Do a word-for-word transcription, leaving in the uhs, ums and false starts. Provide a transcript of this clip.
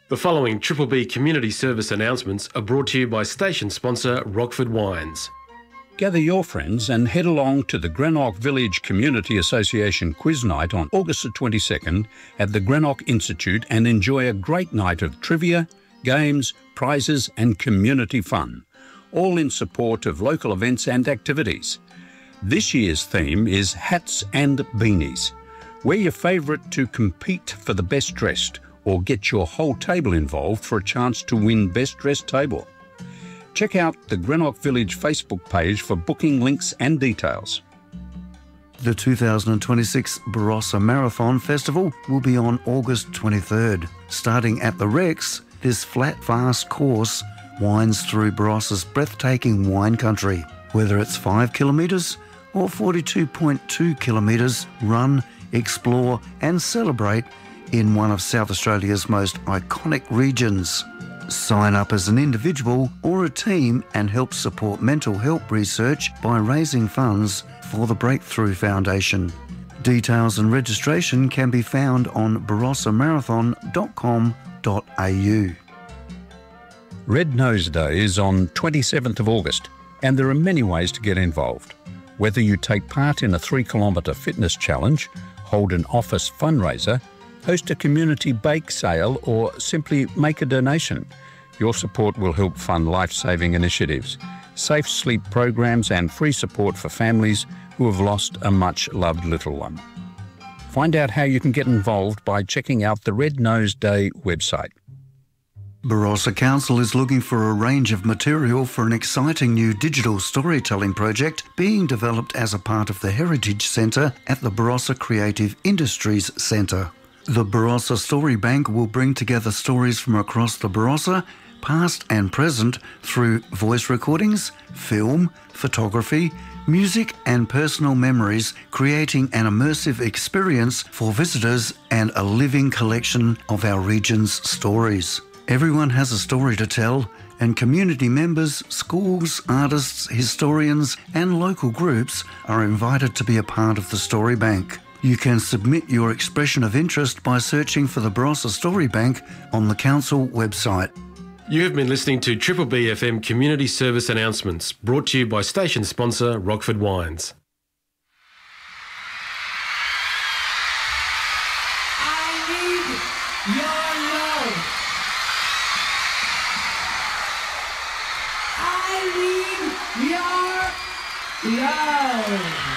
The following Triple B community service announcements are brought to you by station sponsor Rockford Wines. Gather your friends and head along to the Greenock Village Community Association Quiz Night on August the twenty-second at the Greenock Institute and enjoy a great night of trivia, games, prizes and community fun, all in support of local events and activities. This year's theme is Hats and Beanies. Wear your favourite to compete for the best dressed, or get your whole table involved for a chance to win Best Dressed Table. Check out the Greenock Village Facebook page for booking links and details. The two thousand twenty-six Barossa Marathon Festival will be on August twenty-third. Starting at the Rex, this flat, fast course winds through Barossa's breathtaking wine country. Whether it's five kilometres or forty-two point two kilometres, run, explore and celebrate in one of South Australia's most iconic regions. Sign up as an individual or a team and help support mental health research by raising funds for the Breakthrough Foundation. Details and registration can be found on barossa marathon dot com dot a u. Red Nose Day is on twenty-seventh of August, and there are many ways to get involved. Whether you take part in a three kilometre fitness challenge, hold an office fundraiser, host a community bake sale or simply make a donation, your support will help fund life-saving initiatives, safe sleep programs and free support for families who have lost a much-loved little one. Find out how you can get involved by checking out the Red Nose Day website. Barossa Council is looking for a range of material for an exciting new digital storytelling project being developed as a part of the Heritage Centre at the Barossa Creative Industries Centre. The Barossa Story Bank will bring together stories from across the Barossa, past and present, through voice recordings, film, photography, music and personal memories, creating an immersive experience for visitors and a living collection of our region's stories. Everyone has a story to tell, and community members, schools, artists, historians and local groups are invited to be a part of the Story Bank. You can submit your expression of interest by searching for the Barossa Story Bank on the Council website. You have been listening to Triple B F M community service announcements brought to you by station sponsor Rockford Wines. I need your love. I need your love.